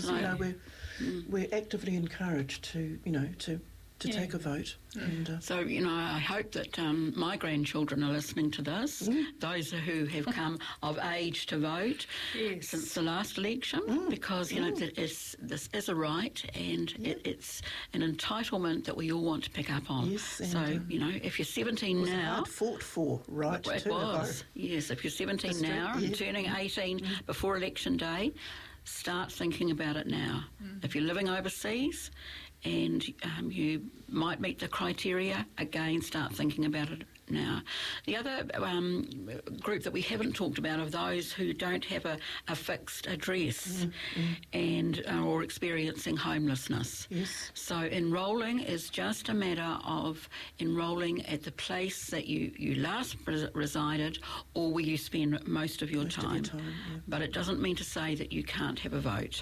we're actively encouraged to take a vote. And, so, I hope that my grandchildren are listening to this, those who have come of age to vote since the last election, because, this is a right, and it's an entitlement that we all want to pick up on. Yes, so, if you're 17 was now... hard fought for, right? It was, yes. If you're 17 now and turning 18 before election day, start thinking about it now. If you're living overseas and you might meet the criteria, again, start thinking about it now. The other group that we haven't talked about are those who don't have a fixed address and or experiencing homelessness. Yes. So enrolling is just a matter of enrolling at the place that you last resided or where you spend most of your time. But it doesn't mean to say that you can't have a vote.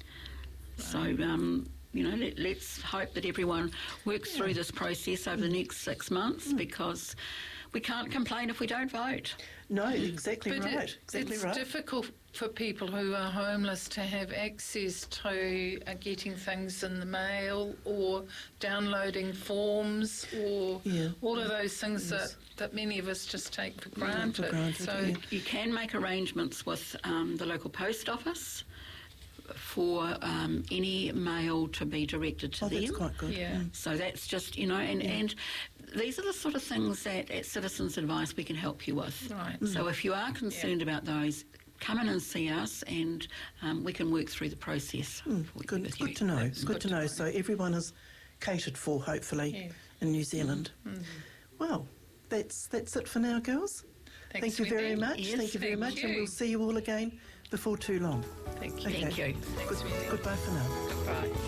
Right. So... let's hope that everyone works through this process over the next 6 months, because we can't complain if we don't vote. No, exactly but right. It's difficult for people who are homeless to have access to getting things in the mail or downloading forms or all of those things that many of us just take for granted. So you can make arrangements with the local post office for any mail to be directed to them. That's quite good. Yeah. So that's just, and these are the sort of things that at Citizens Advice we can help you with. Right. So if you are concerned about those, come in and see us, and we can work through the process. Good to know. Good to know. So everyone is catered for, hopefully, in New Zealand. Well, that's it for now, girls. Thank you very much. Yes, thank you very much, and we'll see you all again before too long. Thank you. Thank you. Goodbye for now. Goodbye.